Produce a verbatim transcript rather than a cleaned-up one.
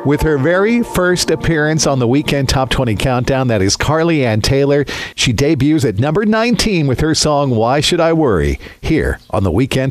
with her very first appearance on the Weekend Top twenty Countdown. That is Carly Ann Taylor. She debuts at number nineteen with her song Why Should I Worry here on the Weekend